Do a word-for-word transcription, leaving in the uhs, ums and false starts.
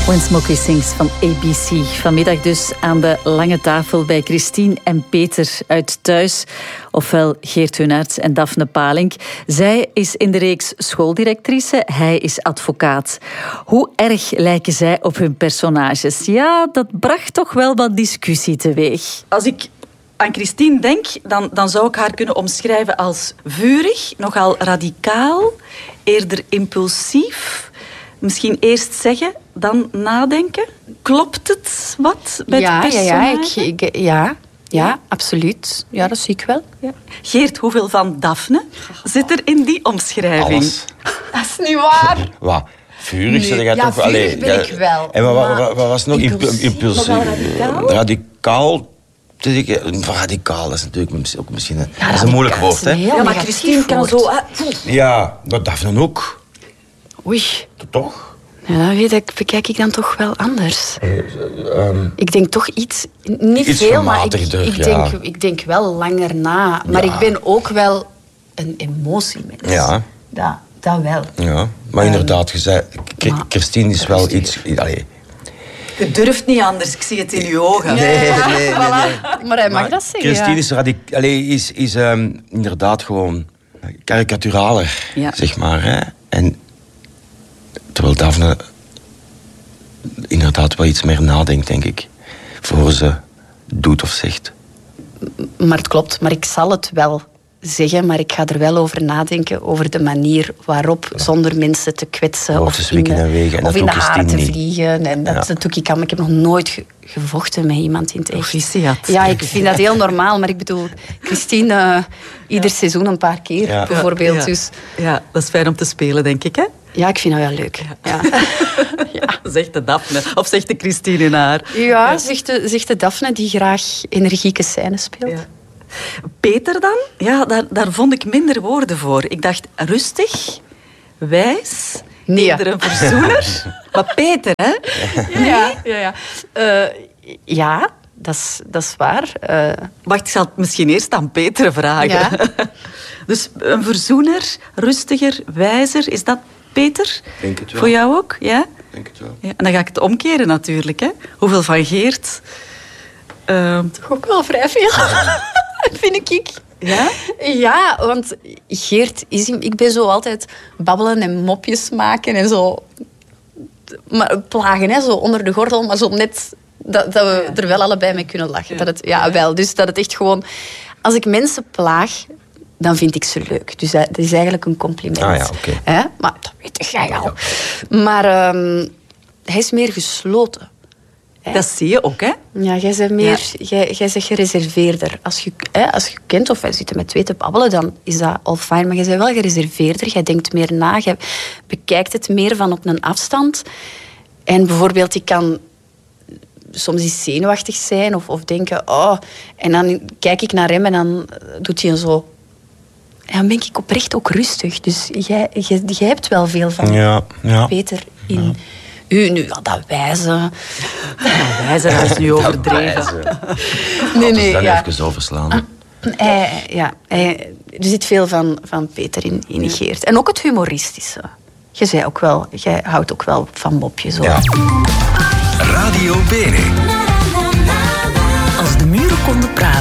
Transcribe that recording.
When Smokey Sings van A B C. Vanmiddag dus aan de lange tafel bij Christine en Peter uit Thuis. Ofwel Geert Hunaerts en Daphne Palink. Zij is in de reeks schooldirectrice, hij is advocaat. Hoe erg lijken zij op hun personages? Ja, dat bracht toch wel wat discussie teweeg. Als ik aan Christine denk, dan, dan zou ik haar kunnen omschrijven als vurig, nogal radicaal, eerder impulsief. Misschien eerst zeggen, dan nadenken. Klopt het wat bij ja, het personage? Ja, ja, ik, ik, ja, ja, absoluut. Ja, dat zie ik wel. Ja. Geert, hoeveel van Daphne zit er in die omschrijving? Alles. Dat is niet waar. Wat? Vurig? Nee, Zeg jij ja, toch? vurig Allee, ben ik wel. En wat, wat, Maar wat, wat was nog? impulsief, Impulsief. maar wel radicaal? Radicaal? Dus ik, radicaal, dat is natuurlijk ook misschien een, dat is een moeilijk woord, hè? Ja, maar Christine kan zo... ah, Ja, maar Daphne ook. Oei. Toch? Ja, dat weet ik, bekijk ik dan toch wel anders. Uh, um, Ik denk toch iets... Niet Iets veel, maar ik, gematigder, ik, ja. denk, ik denk wel langer na. Maar Ja. ik ben ook wel een emotiemens. Ja. Dat, dat wel. ja, maar Um, inderdaad, je zei, K- maar- Christine is wel iets... Allee, Je durft niet anders, ik zie het in uw ogen. nee, nee, nee. Voilà. Maar hij mag Maar dat zeggen. Christine ja. is, radic- allee, is, is um, inderdaad gewoon karikaturaler, Ja. zeg maar. Hè? En terwijl Daphne inderdaad wel iets meer nadenkt, denk ik, voor ze doet of zegt. Maar het klopt, maar ik zal het wel zeggen, maar ik ga er wel over nadenken, over de manier waarop, zonder mensen te kwetsen Of of, te zwikken in de, en wegen. En of dat in de doet haren te Christine niet. vliegen. En dat, Ja. dat doe ik allemaal. Ik heb nog nooit ge- gevochten met iemand in het echt. Proficiat. Ja, ik vind dat heel normaal, maar ik bedoel, Christine, uh, ieder seizoen een paar keer, Ja. bijvoorbeeld. Ja. Dus Ja, dat is fijn om te spelen, denk ik, hè? ja, ik vind dat wel leuk. Ja, ja. Zegt de Daphne. Of zegt de Christine in haar. ja zegt, de, zegt de Daphne, die graag energieke scènes speelt. Ja. Peter dan? Ja, daar, daar vond ik minder woorden voor. Ik dacht rustig, wijs, Nee. eerder een verzoener. Maar Peter, hè? Ja, ja, ja. Uh, ja dat is, dat is waar. Uh, Wacht, ik zal het misschien eerst aan Peter vragen. Ja. Dus een verzoener, rustiger, wijzer. Is dat Peter? Denk het wel. Voor jou ook? Ja? Denk het wel. Ja, en dan ga ik het omkeren natuurlijk. Hè? Hoeveel van Geert? Uh, Toch ook wel vrij veel, vind ik. ja? Ja, want Geert is... Ik ben zo altijd babbelen en mopjes maken en zo... Maar plagen, hè, zo onder de gordel, maar zo net... Dat, dat we er wel allebei mee kunnen lachen. Ja. Dat het, ja, wel. Dus dat het echt gewoon... Als ik mensen plaag, dan vind ik ze leuk. Dus dat, dat is eigenlijk een compliment. Ah ja, oké. Hè? Maar dat weet jij al. Maar um, hij is meer gesloten. Hè? Dat zie je ook, hè? Ja, jij bent meer, jij, jij bent gereserveerder. Als je, hè, als je kent of wij zitten met twee te babbelen, dan is dat al fijn. Maar jij bent wel gereserveerder. Jij denkt meer na. Jij bekijkt het meer van op een afstand. En bijvoorbeeld, ik kan soms eens zenuwachtig zijn of, of denken... Oh, en dan kijk ik naar hem en dan doet hij zo... En dan ben ik oprecht ook rustig. Dus jij, jij, jij hebt wel veel van Ja, ja. Peter in... U, nu, ja, dat wijze... Wijzer, dat is nu overdreven. Nee, Dus dan ja. even overslaan. Hij, ja, hij, er zit veel van, van Peter in, in Geert. En ook het humoristische. Je zei ook wel, jij houdt ook wel van mopjes. Hoor. Ja. Radio Bene. Als de muren konden praten.